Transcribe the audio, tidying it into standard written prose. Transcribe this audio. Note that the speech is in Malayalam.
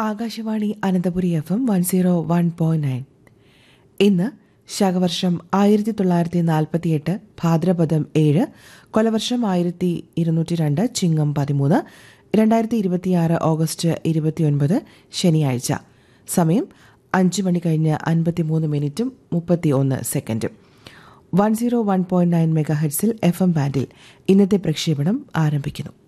ആകാശവാണി അനന്തപുരി FM 101.9. ഇന്ന് ശകവർഷം 1948 ഭാദ്രപദം 7, കൊലവർഷം 1202, ചിങ്ങം 13, 2026 ഓഗസ്റ്റ് 29 ശനിയാഴ്ച. സമയം 5 മണി കഴിഞ്ഞ് 53 മിനിറ്റും 31 സെക്കൻഡും. 101.9 മെഗാഹെർട്സിൽ FM ബാൻഡിൽ ഇന്നത്തെ പ്രക്ഷേപണം ആരംഭിക്കുന്നു.